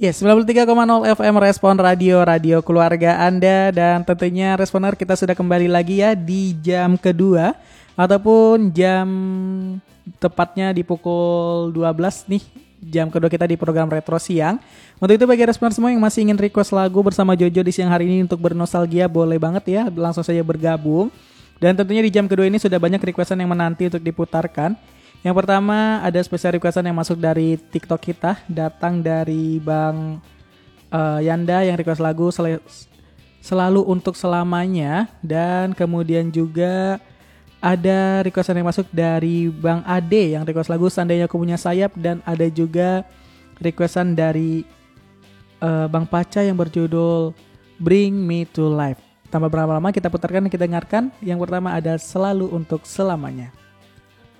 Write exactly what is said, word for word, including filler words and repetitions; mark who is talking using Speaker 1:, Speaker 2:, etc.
Speaker 1: Ya, sembilan puluh tiga koma nol F M Respon Radio, radio keluarga Anda. Dan tentunya Responer, kita sudah kembali lagi ya di jam kedua, ataupun jam tepatnya di pukul dua belas nih, jam kedua kita di program Retro Siang. Untuk itu bagi Responer semua yang masih ingin request lagu bersama Jojo di siang hari ini untuk bernostalgia, boleh banget ya, langsung saja bergabung. Dan tentunya di jam kedua ini sudah banyak requestan yang menanti untuk diputarkan. Yang pertama ada spesial requestan yang masuk dari TikTok kita, datang dari Bang uh, Yanda yang request lagu sel- Selalu Untuk Selamanya. Dan kemudian juga ada requestan yang masuk dari Bang Ade yang request lagu Seandainya Aku Punya Sayap. Dan ada juga requestan dari uh, Bang Paca yang berjudul Bring Me to Life. Tanpa berlama-lama kita putarkan dan kita dengarkan. Yang pertama ada Selalu Untuk Selamanya.